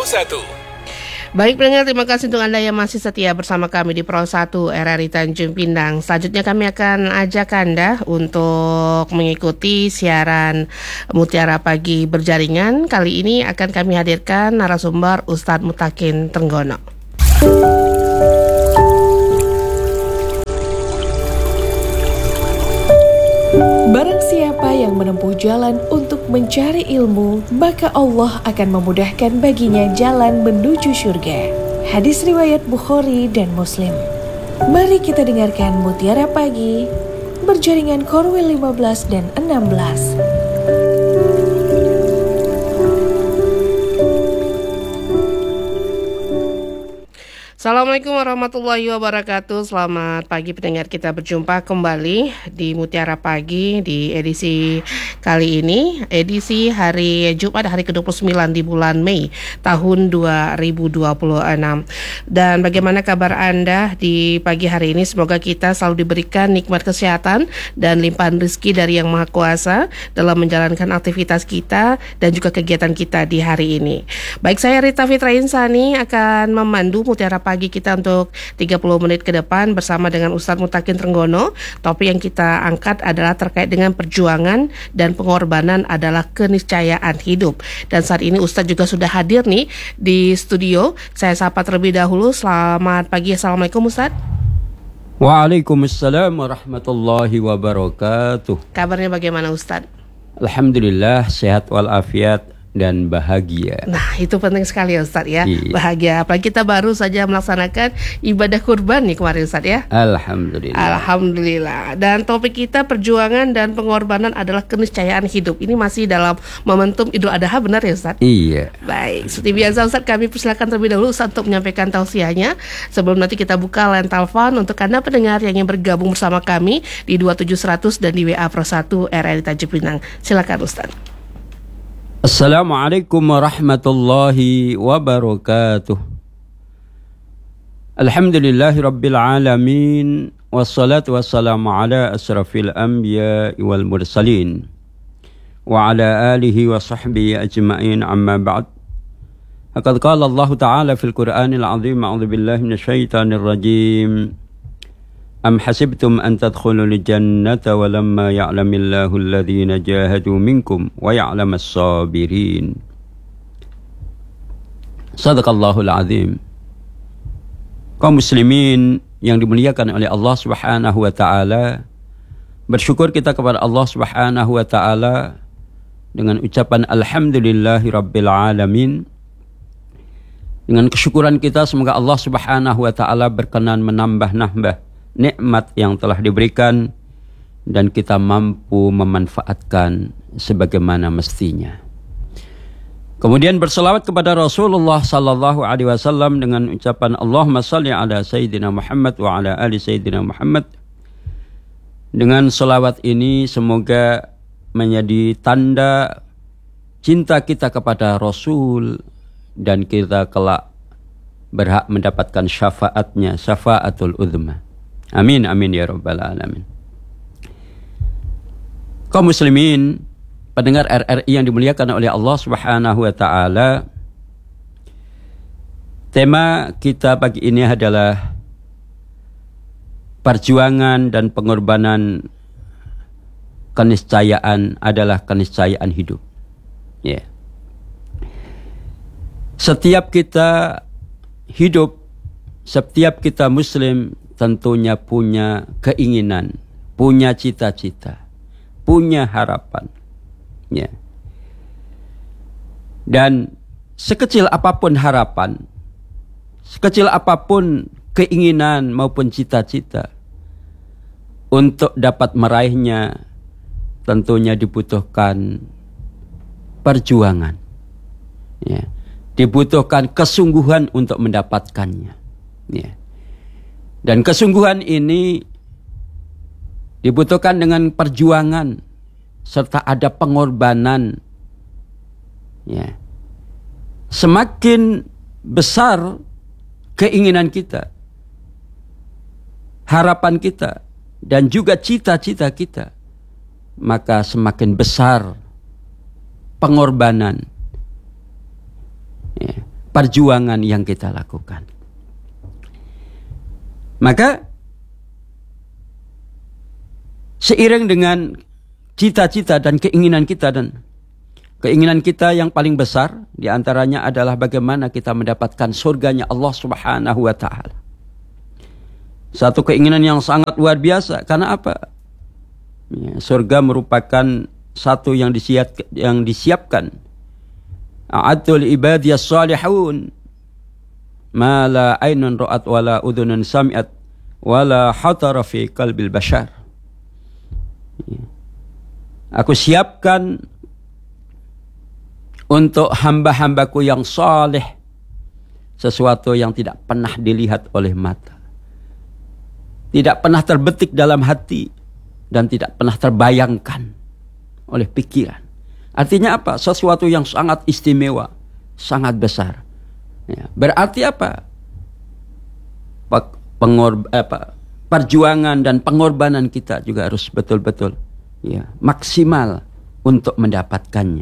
1. Baik pendengar, terima kasih untuk Anda yang masih setia bersama kami di Pro 1 RRI Tanjung Pinang. Selanjutnya kami akan ajak Anda untuk mengikuti siaran Mutiara Pagi Berjaringan. Kali ini akan kami hadirkan narasumber Ustadz Mutakin Trenggono. Barang siapa yang menempuh jalan untuk mencari ilmu, maka Allah akan memudahkan baginya jalan menuju surga. Hadis riwayat Bukhari dan Muslim. Mari kita dengarkan Mutiara Pagi, Berjaringan Korwil 15 dan 16. Assalamualaikum warahmatullahi wabarakatuh. Selamat pagi pendengar, kita berjumpa kembali di Mutiara Pagi di edisi kali ini, edisi hari Jumat, hari ke-29 di bulan Mei tahun 2026. Dan bagaimana kabar Anda di pagi hari ini? Semoga kita selalu diberikan nikmat kesehatan dan limpahan rezeki dari Yang Maha Kuasa dalam menjalankan aktivitas kita dan juga kegiatan kita di hari ini. Baik, saya Rita Fitra Insani akan memandu Mutiara Pagi kita untuk 30 menit ke depan bersama dengan Ustadz Mutakin Trenggono. Topik yang kita angkat adalah terkait dengan perjuangan dan pengorbanan adalah keniscayaan hidup. Dan saat ini Ustadz juga sudah hadir nih di studio. Saya sapa terlebih dahulu. Selamat pagi, Assalamualaikum Ustadz. Waalaikumsalam warahmatullahi wabarakatuh. Kabarnya bagaimana Ustadz? Alhamdulillah, sehat walafiat dan bahagia. Nah, itu penting sekali ya Ustadz ya. Iya. Bahagia. Apalagi kita baru saja melaksanakan ibadah kurban nih kemarin Ustadz ya. Alhamdulillah. Alhamdulillah. Dan topik kita perjuangan dan pengorbanan adalah keniscayaan hidup. Ini masih dalam momentum Idul Adha, benar ya Ustadz? Iya. Baik, seperti biasa Ustadz, kami persilakan terlebih dahulu Ustadz untuk menyampaikan tausiahnya sebelum nanti kita buka line telepon untuk Anda pendengar yang ingin bergabung bersama kami di 27100 dan di WA Pro 1 RRI Tanjung Pinang. Silakan Ustadz. Assalamualaikum warahmatullahi wabarakatuh. Alhamdulillahi rabbil alamin. Wassalatu wassalamu ala asrafil anbiya wal mursalin wa ala alihi wa sahbihi ajma'in, amma ba'd. Faqad qala Allah ta'ala fil Qur'anil azim, a'udzu billahi minasyaitonir rajim. Am hasibtum an tadkhulul jannata wa lamma ya'lamillahu alladhina jahadu minkum wa ya'lamas sabirin. Sadaqallahul azim. Kaum muslimin yang dimuliakan oleh Allah Subhanahu wa taala, bersyukur kita kepada Allah Subhanahu wa taala dengan ucapan alhamdulillahi rabbil alamin. Dengan kesyukuran kita, semoga Allah Subhanahu wa taala berkenan menambah-nambah nikmat yang telah diberikan dan kita mampu memanfaatkan sebagaimana mestinya. Kemudian berselawat kepada Rasulullah sallallahu alaihi wasallam dengan ucapan Allahumma shalli ala sayyidina Muhammad wa ala ali sayyidina Muhammad. Dengan selawat ini semoga menjadi tanda cinta kita kepada Rasul dan kita kelak berhak mendapatkan syafaatnya, syafaatul uzma. Amin, amin ya rabbal alamin. Kaum muslimin, pendengar RRI yang dimuliakan oleh Allah Subhanahu wa taala, tema kita pagi ini adalah perjuangan dan pengorbanan keniscayaan adalah keniscayaan hidup. Ya. Setiap kita hidup, setiap kita muslim tentunya punya keinginan, punya cita-cita, punya harapan. Ya. Dan sekecil apapun harapan, sekecil apapun keinginan maupun cita-cita, untuk dapat meraihnya tentunya dibutuhkan perjuangan. Ya. Dibutuhkan kesungguhan untuk mendapatkannya. Ya. Dan kesungguhan ini dibutuhkan dengan perjuangan serta ada pengorbanan. Ya. Semakin besar keinginan kita, harapan kita, dan juga cita-cita kita, maka semakin besar pengorbanan. Ya. perjuangan yang kita lakukan. Maka seiring dengan cita-cita dan keinginan kita, dan keinginan kita yang paling besar diantaranya adalah bagaimana kita mendapatkan surganya Allah Subhanahu wa Ta'ala. Satu keinginan yang sangat luar biasa. Karena apa? Ya, surga merupakan satu yang disiapkan. A'adul ibadiyas salihun ma la ainun ra'at wa la udhunun sami'at wa la hatara fi qalbil bashar. Aku siapkan untuk hamba-hambaku yang saleh sesuatu yang tidak pernah dilihat oleh mata, tidak pernah terbetik dalam hati, dan tidak pernah terbayangkan oleh pikiran. Artinya apa? Sesuatu yang sangat istimewa, sangat besar. Ya, berarti apa? Perjuangan dan pengorbanan kita juga harus betul-betul ya, maksimal untuk mendapatkannya.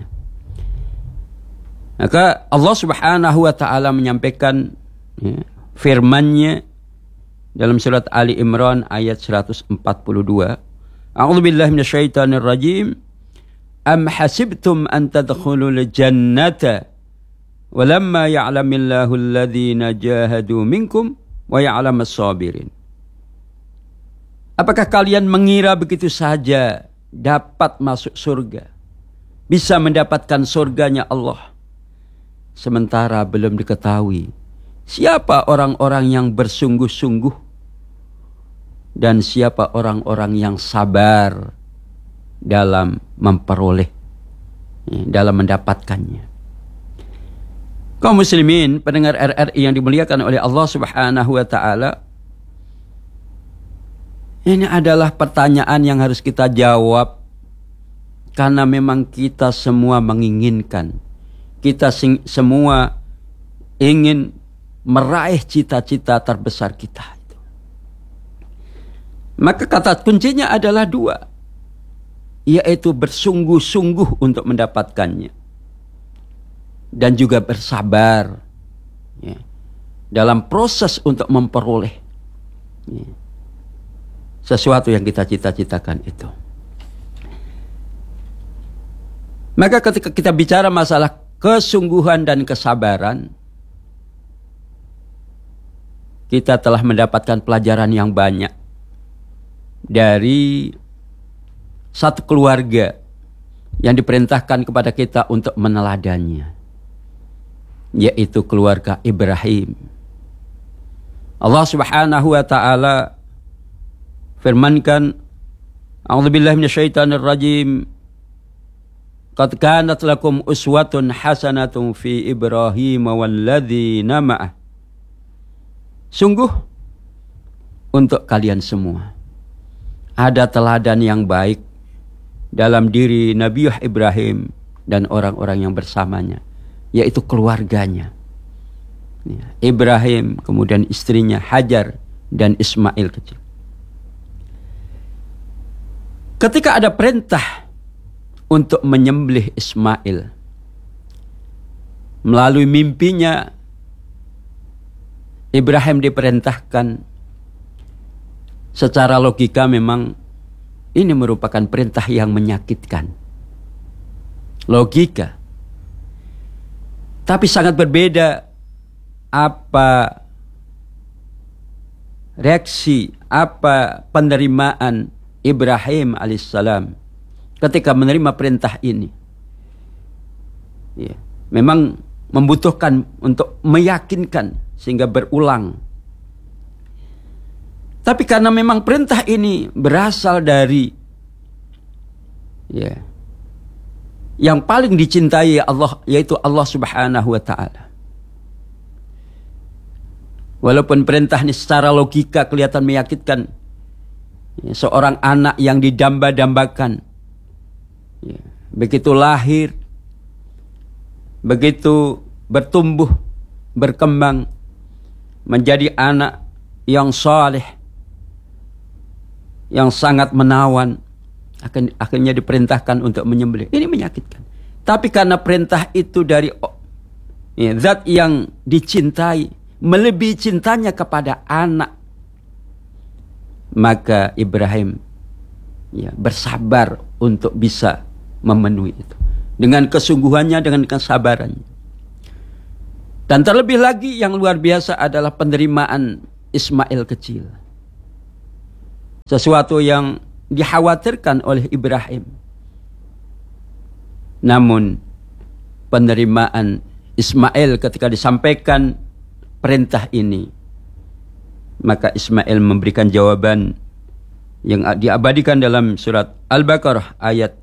Maka Allah Subhanahu wa Ta'ala menyampaikan ya, firman-Nya dalam surat Ali Imran ayat 142. A'udzubillahi minasyaitonir rajim. Am hasibtum an tadkhulul jannata walamma ya'lamillahu alladhina jahadu minkum wa ya'lamas sabirin. Apakah kalian mengira begitu saja dapat masuk surga, bisa mendapatkan surganya Allah, sementara belum diketahui siapa orang-orang yang bersungguh-sungguh dan siapa orang-orang yang sabar dalam memperoleh, dalam mendapatkannya. Kaum muslimin, pendengar RRI yang dimuliakan oleh Allah Subhanahu wa Ta'ala, ini adalah pertanyaan yang harus kita jawab, karena memang kita semua menginginkan, kita semua ingin meraih cita-cita terbesar kita. Maka kata kuncinya adalah dua, yaitu bersungguh-sungguh untuk mendapatkannya dan juga bersabar ya, dalam proses untuk memperoleh ya, sesuatu yang kita cita-citakan itu. Maka ketika kita bicara masalah kesungguhan dan kesabaran, kita telah mendapatkan pelajaran yang banyak dari satu keluarga yang diperintahkan kepada kita untuk meneladannya, yaitu keluarga Ibrahim. Allah Subhanahu wa Ta'ala firmankan, A'udzubillahi minasyaitonir rajim. Qad kanat lakum uswatun hasanatun fi Ibrahim walladzina ma'ah. Sungguh untuk kalian semua ada teladan yang baik dalam diri Nabi Ibrahim dan orang-orang yang bersamanya, yaitu keluarganya. Ibrahim, kemudian istrinya Hajar dan Ismail kecil. Ketika ada perintah untuk menyembelih Ismail, melalui mimpinya Ibrahim diperintahkan. Secara logika memang ini merupakan perintah yang menyakitkan. Logika. Tapi sangat berbeda apa reaksi, apa penerimaan Ibrahim alaihissalam ketika menerima perintah ini. Ya, memang membutuhkan untuk meyakinkan sehingga berulang. Tapi karena memang perintah ini berasal dari ya, yang paling dicintai Allah, yaitu Allah Subhanahu wa Ta'ala. Walaupun perintah ini secara logika kelihatan meyakinkan, ya, seorang anak yang didamba-dambakan, ya, begitu lahir, begitu bertumbuh, berkembang, menjadi anak yang saleh, yang sangat menawan, akhirnya diperintahkan untuk menyembelih. Ini menyakitkan. Tapi karena perintah itu dari Ya, zat yang dicintai, melebihi cintanya kepada anak. Maka Ibrahim bersabar untuk bisa memenuhi itu. Dengan kesungguhannya, dengan kesabarannya. Dan terlebih lagi yang luar biasa adalah penerimaan Ismail kecil. Sesuatu yang dikhawatirkan oleh Ibrahim. Namun penerimaan Ismail ketika disampaikan perintah ini, maka Ismail memberikan jawaban yang diabadikan dalam surat Al-Baqarah ayat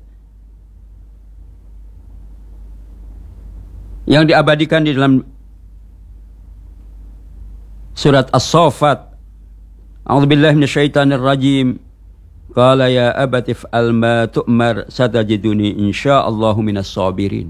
yang diabadikan di dalam surat As-Saffat. A'udzubillahi minasyaitonir rajim. Qala ya abati fa'al ma tu'mar satajiduni insyaallahu minas sabirin.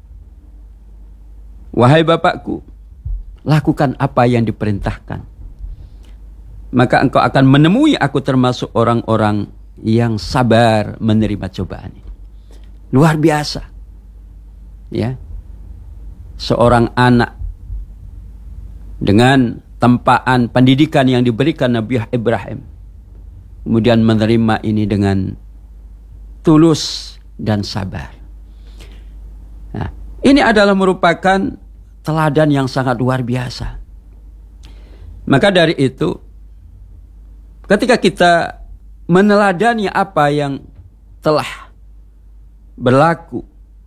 Wahai bapakku, lakukan apa yang diperintahkan, maka engkau akan menemui aku termasuk orang-orang yang sabar menerima cobaan ini. Luar biasa. Ya. Seorang anak dengan tempaan pendidikan yang diberikan Nabi Ibrahim, kemudian menerima ini dengan tulus dan sabar. Nah, ini adalah merupakan teladan yang sangat luar biasa. Maka dari itu, ketika kita meneladani apa yang telah berlaku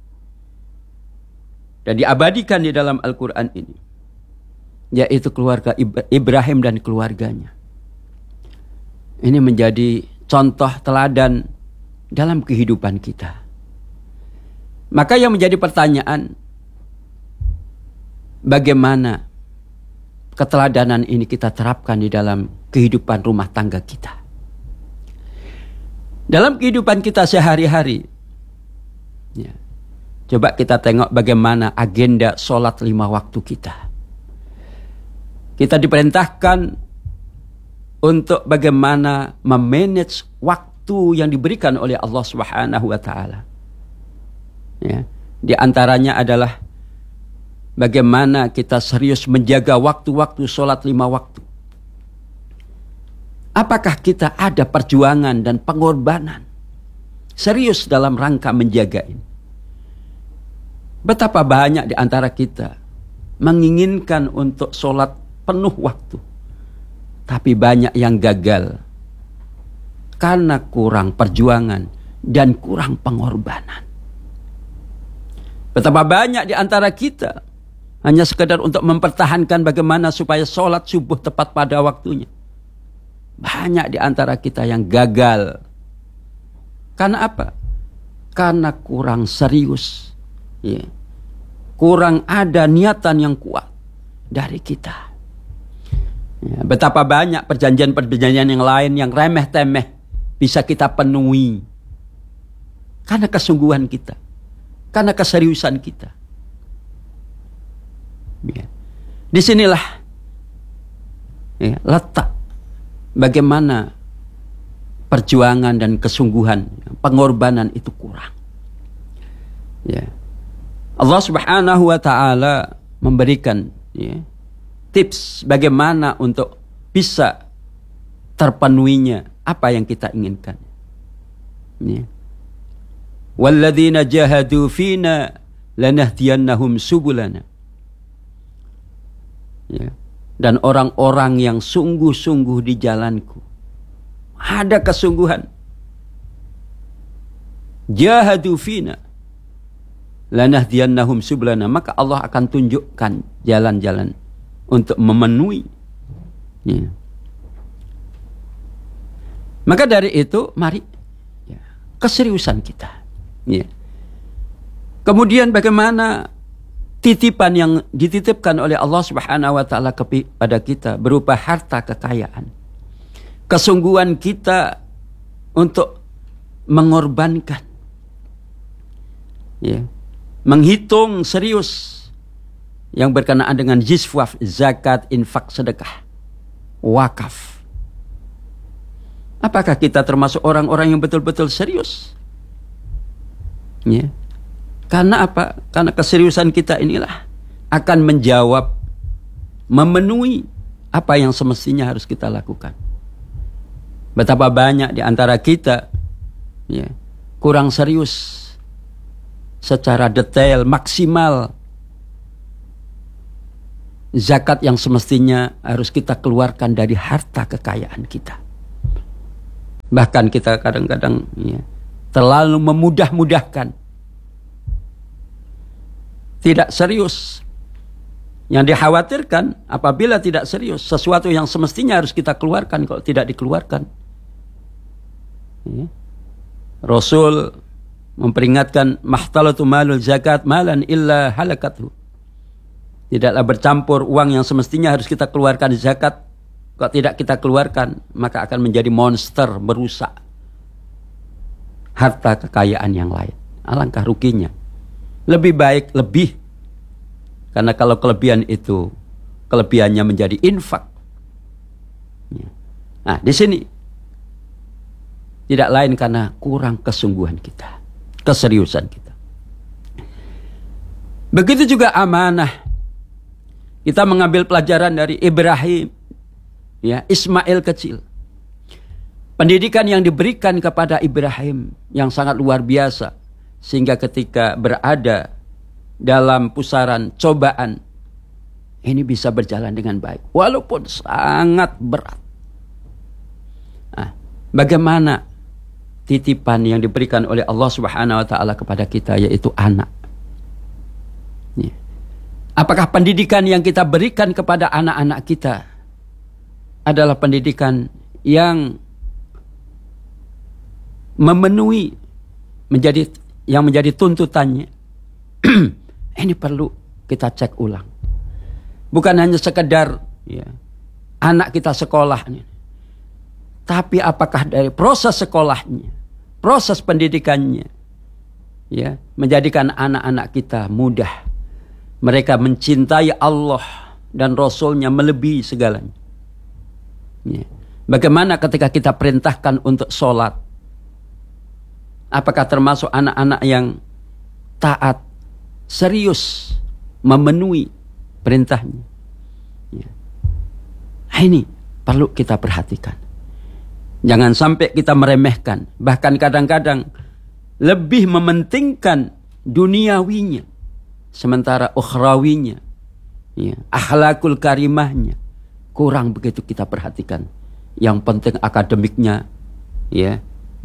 dan diabadikan di dalam Al-Quran ini, yaitu keluarga Ibrahim dan keluarganya, ini menjadi contoh teladan dalam kehidupan kita. Maka yang menjadi pertanyaan, bagaimana keteladanan ini kita terapkan di dalam kehidupan rumah tangga kita? Dalam kehidupan kita sehari-hari, ya, coba kita tengok bagaimana agenda sholat 5 waktu kita. Kita diperintahkan untuk bagaimana memanage waktu yang diberikan oleh Allah Subhanahu wa taala. Ya, di antaranya adalah bagaimana kita serius menjaga waktu-waktu sholat 5 waktu. Apakah kita ada perjuangan dan pengorbanan serius dalam rangka menjaga ini? Betapa banyak di antara kita menginginkan untuk sholat penuh waktu, tapi banyak yang gagal karena kurang perjuangan dan kurang pengorbanan. Betapa banyak di antara kita hanya sekedar untuk mempertahankan bagaimana supaya sholat subuh tepat pada waktunya. Banyak di antara kita yang gagal. Karena apa? Karena kurang serius. Ya. Kurang ada niatan yang kuat dari kita. Ya, betapa banyak perjanjian-perjanjian yang lain yang remeh-temeh bisa kita penuhi. Karena kesungguhan kita. Karena keseriusan kita. Ya. Disinilah letak bagaimana perjuangan dan kesungguhan, pengorbanan itu kurang. Ya. Allah Subhanahu wa taala memberikan tips bagaimana untuk bisa terpenuhinya apa yang kita inginkan. Ya. Walladzina jahadu fina lanahdiyannahum subulana. Ya. Dan orang-orang yang sungguh-sungguh di jalanku, ada kesungguhan, jahadu fina lanahdiyannahum subulana, maka Allah akan tunjukkan jalan-jalan untuk memenuhi. Ya. Maka dari itu mari keseriusan kita. Ya. Kemudian bagaimana titipan yang dititipkan oleh Allah Subhanahu wa taala kepada kita berupa harta kekayaan. Kesungguhan kita untuk mengorbankan. Ya. Menghitung serius yang berkenaan dengan jiswaf, zakat, infak, sedekah, wakaf. Apakah kita termasuk orang-orang yang betul-betul serius? Ya. Karena apa? Karena keseriusan kita inilah akan menjawab, memenuhi apa yang semestinya harus kita lakukan. Betapa banyak di antara kita ya, kurang serius secara detail, maksimal zakat yang semestinya harus kita keluarkan dari harta kekayaan kita. Bahkan kita kadang-kadang ya, terlalu memudah-mudahkan, tidak serius. Yang dikhawatirkan apabila tidak serius, sesuatu yang semestinya harus kita keluarkan kalau tidak dikeluarkan. Ya. Rasul memperingatkan, mahtalatu malul zakat malan illa halakathu. Tidaklah bercampur uang yang semestinya harus kita keluarkan zakat, kalau tidak kita keluarkan maka akan menjadi monster, merusak harta kekayaan yang lain. Alangkah ruginya. Lebih baik lebih, karena kalau kelebihan itu kelebihannya menjadi infak. Nah, di sini tidak lain karena kurang kesungguhan kita, keseriusan kita. Begitu juga amanah. Kita mengambil pelajaran dari Ibrahim, ya, Ismail kecil. Pendidikan yang diberikan kepada Ibrahim yang sangat luar biasa, sehingga ketika berada dalam pusaran cobaan ini bisa berjalan dengan baik walaupun sangat berat. Nah, bagaimana titipan yang diberikan oleh Allah Subhanahu wa taala kepada kita, yaitu anak. Ya. Apakah pendidikan yang kita berikan kepada anak-anak kita adalah pendidikan yang memenuhi yang menjadi tuntutannya? Ini perlu kita cek ulang. Bukan hanya sekedar ya, anak kita sekolah, tapi apakah dari proses sekolahnya, proses pendidikannya, ya, menjadikan anak-anak kita mudah. Mereka mencintai Allah dan Rasulnya melebihi segalanya. Ya. Bagaimana ketika kita perintahkan untuk sholat? Apakah termasuk anak-anak yang taat, serius, memenuhi perintahnya? Ya. Ini perlu kita perhatikan. Jangan sampai kita meremehkan. Bahkan kadang-kadang lebih mementingkan duniawinya, sementara ukhrawinya, ya, akhlakul karimahnya kurang begitu kita perhatikan. Yang penting akademiknya ya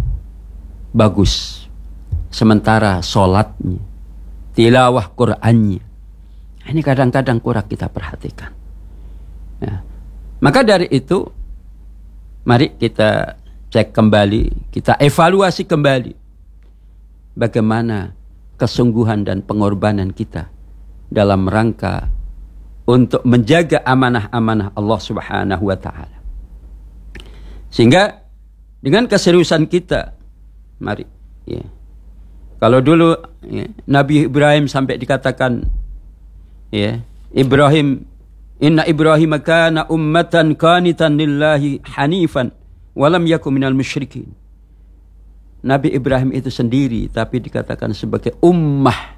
bagus, sementara sholatnya, tilawah Qur'annya, ini kadang-kadang kurang kita perhatikan. Ya. Maka dari itu, mari kita cek kembali, kita evaluasi kembali bagaimana kesungguhan dan pengorbanan kita dalam rangka untuk menjaga amanah-amanah Allah Subhanahu wa taala. Sehingga dengan keseriusan kita, mari ya. Kalau dulu ya, Nabi Ibrahim sampai dikatakan ya, inna Ibrahim kana ummatan qanitan lillahi hanifan wa lam yakun minal musyrikin. Nabi Ibrahim itu sendiri tapi dikatakan sebagai ummah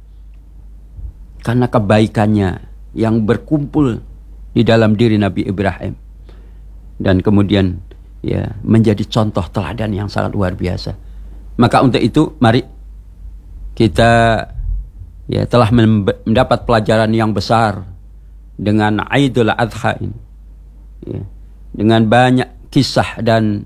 karena kebaikannya yang berkumpul di dalam diri Nabi Ibrahim, dan kemudian ya menjadi contoh teladan yang sangat luar biasa. Maka untuk itu mari kita ya telah mendapat pelajaran yang besar dengan Aidul Adha ini, ya, dengan banyak kisah dan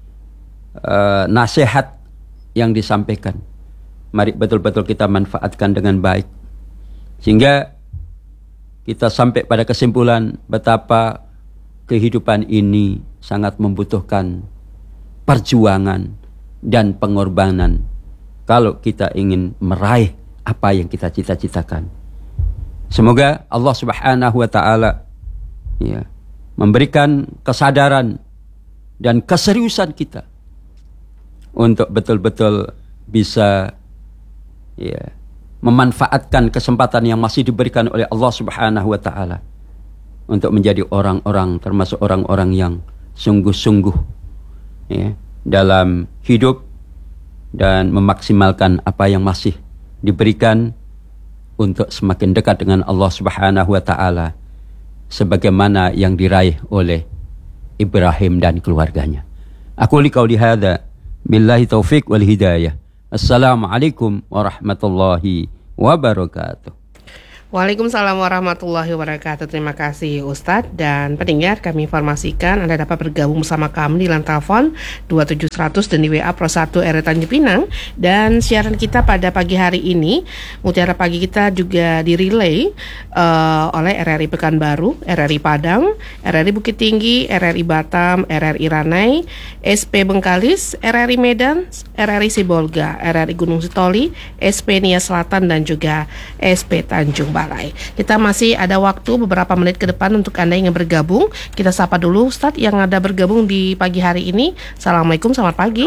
nasihat yang disampaikan. Mari betul-betul kita manfaatkan dengan baik, sehingga kita sampai pada kesimpulan betapa kehidupan ini sangat membutuhkan perjuangan dan pengorbanan kalau kita ingin meraih apa yang kita cita-citakan. Semoga Allah Subhanahu wa taala ya memberikan kesadaran dan keseriusan kita untuk betul-betul bisa ya memanfaatkan kesempatan yang masih diberikan oleh Allah Subhanahu wa taala untuk menjadi orang-orang, termasuk orang-orang yang sungguh-sungguh ya dalam hidup dan memaksimalkan apa yang masih diberikan untuk semakin dekat dengan Allah Subhanahu wa taala sebagaimana yang diraih oleh Ibrahim dan keluarganya. Aku qauli hadza billahi taufik wal hidayah. Assalamualaikum warahmatullahi wabarakatuh. Waalaikumsalam warahmatullahi wabarakatuh. Terima kasih Ustadz dan pendengar, kami informasikan Anda dapat bergabung bersama kami di line telepon 27100 dan di WA Pro 1 RRI Tanjung Pinang. Dan siaran kita pada pagi hari ini, Mutiara Pagi kita juga direlay oleh RRI Pekanbaru, RRI Padang, RRI Bukit Tinggi, RRI Batam, RRI Ranai, SP Bengkalis, RRI Medan, RRI Sibolga, RRI Gunung Sitoli, SP Nia Selatan dan juga SP Tanjung Balai. Kita masih ada waktu beberapa menit ke depan untuk Anda yang bergabung. Kita sapa dulu Ustadz yang ada bergabung di pagi hari ini. Assalamualaikum, selamat pagi.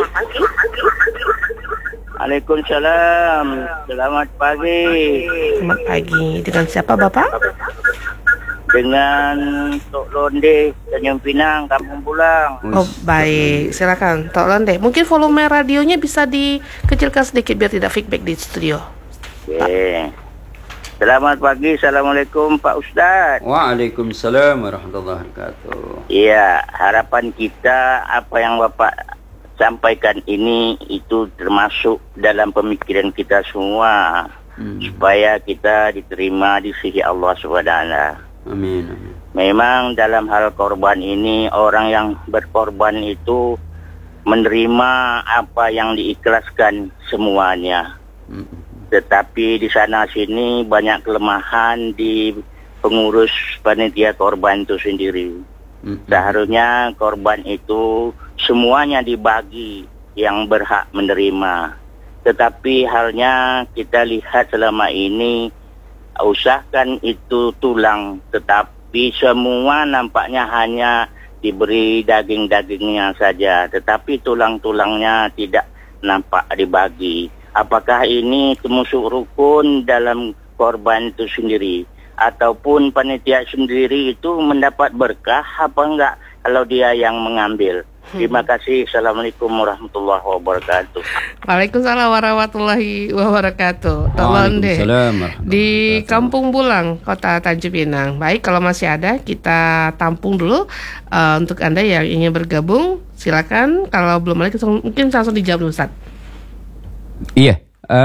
Waalaikumsalam, selamat pagi. Selamat pagi. Dengan siapa Bapak? Dengan Tok Londe, Tanjung Pinang, Kampung Pulang. Oh baik, silakan Tok Londe. Mungkin volume radionya bisa dikecilkan sedikit biar tidak feedback di studio. Oke. Selamat pagi, Assalamualaikum Pak Ustadz. Waalaikumsalam warahmatullahi wabarakatuh. Iya, harapan kita apa yang Bapak sampaikan ini itu termasuk dalam pemikiran kita semua, supaya kita diterima di sisi Allah SWT. Amin, amin. Memang dalam hal korban ini, orang yang berkorban itu menerima apa yang diikhlaskan semuanya. Tetapi di sana sini banyak kelemahan di pengurus panitia korban itu sendiri. Seharusnya korban itu semuanya dibagi yang berhak menerima. Tetapi halnya kita lihat selama ini, usahakan itu tulang, tetapi semua nampaknya hanya diberi daging-dagingnya saja, tetapi tulang-tulangnya tidak nampak dibagi. Apakah ini termasuk rukun dalam korban itu sendiri, ataupun panitia sendiri itu mendapat berkah apa enggak kalau dia yang mengambil? Terima kasih. Assalamualaikum warahmatullahi wabarakatuh. Waalaikumsalam warahmatullahi wabarakatuh. Tolong deh di Kampung Bulang, Kota Tanjung Pinang. Baik, kalau masih ada kita tampung dulu. Untuk Anda yang ingin bergabung silakan. Kalau belum ada mungkin langsung dijawab dulu Ustaz. Iya,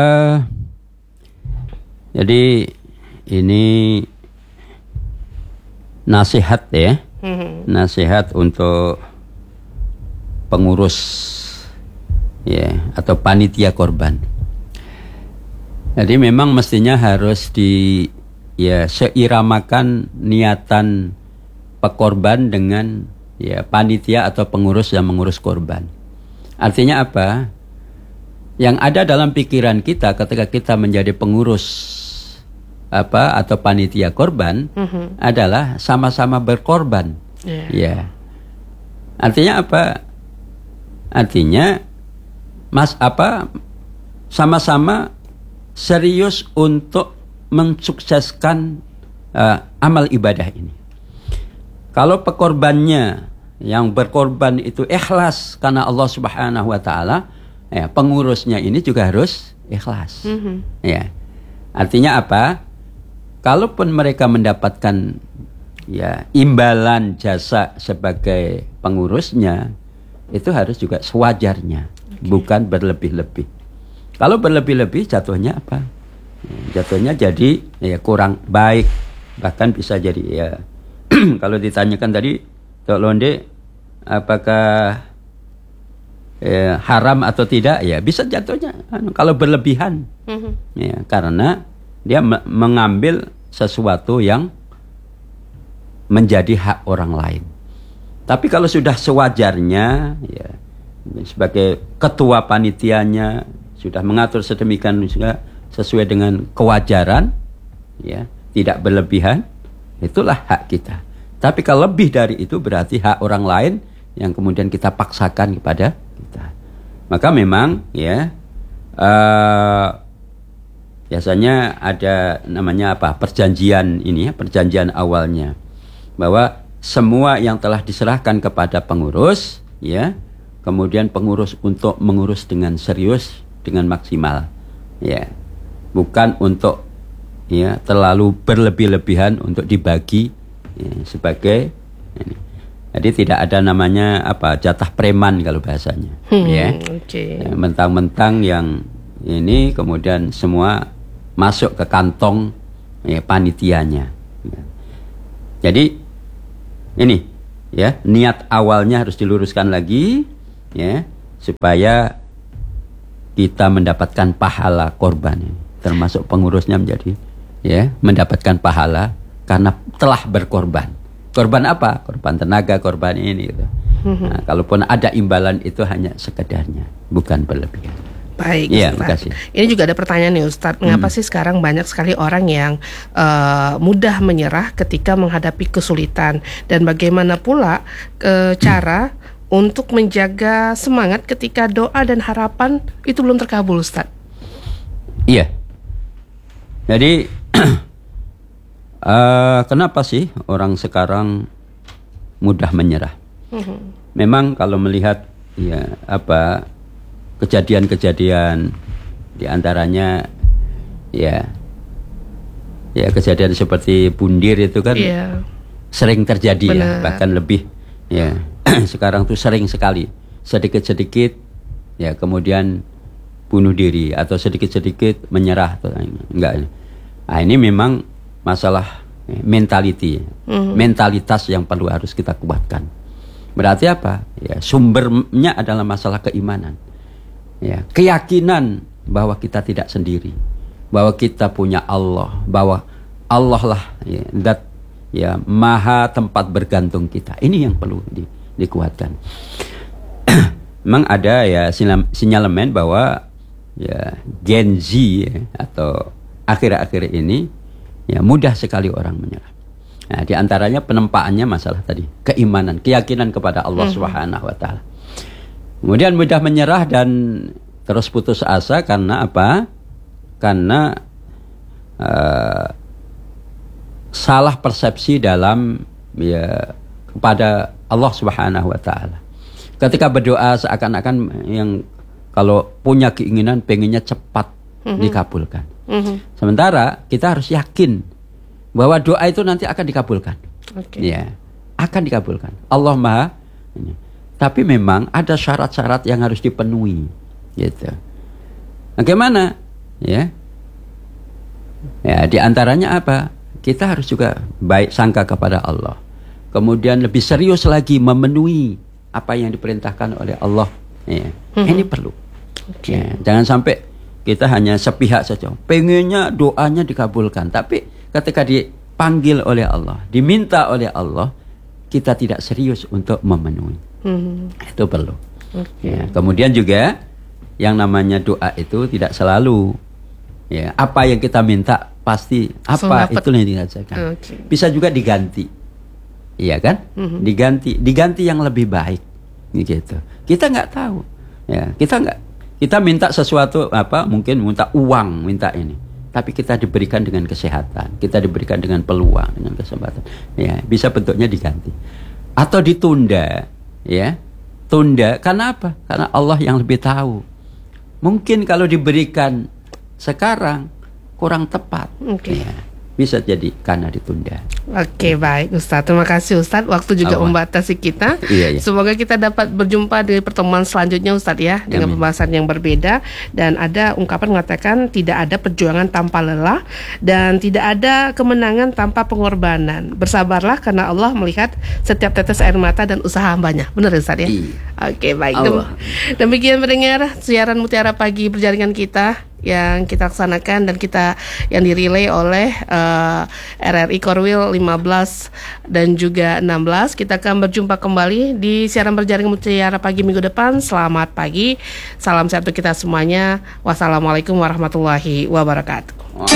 jadi ini nasihat ya, nasihat untuk pengurus ya atau panitia korban. Jadi memang mestinya harus seiramakan niatan pekorban dengan panitia atau pengurus yang mengurus korban. Artinya apa? Yang ada dalam pikiran kita ketika kita menjadi pengurus atau panitia korban adalah sama-sama berkorban. Ya. Artinya apa? Artinya sama-sama serius untuk mensukseskan amal ibadah ini. Kalau pekorbannya yang berkorban itu ikhlas karena Allah Subhanahu wa taala, pengurusnya ini juga harus ikhlas. Ya. Artinya apa? Kalaupun mereka mendapatkan imbalan jasa sebagai pengurusnya, itu harus juga sewajarnya, bukan berlebih-lebih. Kalau berlebih-lebih jatuhnya apa? Jatuhnya jadi kurang baik, bahkan bisa jadi kalau ditanyakan tadi Tok Londe apakah haram atau tidak, bisa jatuhnya kalau berlebihan, karena dia mengambil sesuatu yang menjadi hak orang lain. Tapi kalau sudah sewajarnya, sebagai ketua panitianya sudah mengatur sedemikian sesuai dengan kewajaran, tidak berlebihan, itulah hak kita. Tapi kalau lebih dari itu berarti hak orang lain yang kemudian kita paksakan kepada kita. Maka memang biasanya ada namanya perjanjian ini, perjanjian awalnya, bahwa semua yang telah diserahkan kepada pengurus, kemudian pengurus untuk mengurus dengan serius, dengan maksimal, bukan untuk ya terlalu berlebih-lebihan untuk dibagi ya, sebagai ini. Jadi tidak ada namanya jatah preman kalau bahasanya ya. Ya, mentang-mentang yang ini kemudian semua masuk ke kantong ya, panitianya ya. Jadi ini ya, niat awalnya harus diluruskan lagi ya, supaya kita mendapatkan pahala korban ini. Termasuk pengurusnya menjadi ya, mendapatkan pahala karena telah berkorban. Korban apa? Korban tenaga, korban ini gitu. Nah, kalaupun ada imbalan itu hanya sekedarnya, bukan berlebihan. Baik, ya, Ustaz. Ini juga ada pertanyaan nih Ustaz, mengapa sih sekarang banyak sekali orang yang mudah menyerah ketika menghadapi kesulitan, dan bagaimana pula cara untuk menjaga semangat ketika doa dan harapan itu belum terkabul, Ustaz? Iya. Jadi kenapa sih orang sekarang mudah menyerah? Memang kalau melihat ya kejadian-kejadian di antaranya ya kejadian seperti bundir itu kan sering terjadi ya, bahkan lebih ya. Sekarang tuh sering sekali sedikit-sedikit ya kemudian bunuh diri atau sedikit-sedikit menyerah atau enggak. Nah, ini memang masalah mentalitas yang harus kita kuatkan. Berarti apa? Ya, sumbernya adalah masalah keimanan. Ya, keyakinan bahwa kita tidak sendiri, bahwa kita punya Allah, bahwa Allah lah ya, zat ya maha tempat bergantung kita. Ini yang perlu dikuatkan. Memang ada ya sinyalemen bahwa ya Gen Z ya, atau akhir-akhir ini ya mudah sekali orang menyerah. Nah, di antaranya penempaannya masalah tadi, keimanan, keyakinan kepada Allah Subhanahu wa taala. Kemudian mudah menyerah dan terus putus asa karena apa? Karena salah persepsi dalam ya kepada Allah Subhanahu wa taala. Ketika berdoa seakan-akan yang kalau punya keinginan pengennya cepat dikabulkan. Sementara kita harus yakin bahwa doa itu nanti akan dikabulkan. Ya, akan dikabulkan. Allah Maha ini. Tapi memang ada syarat-syarat yang harus dipenuhi, gitu. Bagaimana? Ya, di antaranya apa? Kita harus juga baik sangka kepada Allah. Kemudian lebih serius lagi memenuhi apa yang diperintahkan oleh Allah. Ya. Ini perlu. Ya, jangan sampai kita hanya sepihak saja. Pengennya doanya dikabulkan, tapi ketika dipanggil oleh Allah, diminta oleh Allah, kita tidak serius untuk memenuhi. Itu perlu. Ya, kemudian juga yang namanya doa itu tidak selalu ya apa yang kita minta pasti apa itu yang dirasakan. Bisa juga diganti. Iya kan? Diganti yang lebih baik. Gitu. Kita nggak tahu. Ya, kita minta sesuatu mungkin minta uang, minta ini. Tapi kita diberikan dengan kesehatan, kita diberikan dengan peluang, dengan kesempatan. Ya, bisa bentuknya diganti. Atau ditunda, ya. Tunda karena apa? Karena Allah yang lebih tahu. Mungkin kalau diberikan sekarang kurang tepat. Ya. Bisa jadi karena ditunda. Oke, baik Ustadz. Terima kasih Ustadz. Waktu juga membatasi kita. Iya. Semoga kita dapat berjumpa di pertemuan selanjutnya Ustadz ya, dengan pembahasan yang berbeda. Dan ada ungkapan mengatakan tidak ada perjuangan tanpa lelah dan tidak ada kemenangan tanpa pengorbanan. Bersabarlah karena Allah melihat setiap tetes air mata dan usaha hambanya. Benar Ustadz ya? Iya. Oke, baik. Demikian mendengar siaran Mutiara Pagi perjaringan kita yang kita laksanakan dan kita yang dirilai oleh RRI Korwil 15 dan juga 16. Kita akan berjumpa kembali di siaran berjaring Mutiara Pagi minggu depan. Selamat pagi, salam sehat untuk kita semuanya. Wassalamualaikum warahmatullahi wabarakatuh.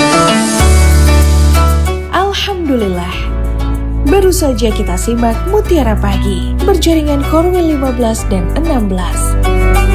Alhamdulillah, baru saja kita simak Mutiara Pagi berjaringan Korwil 15 dan 16.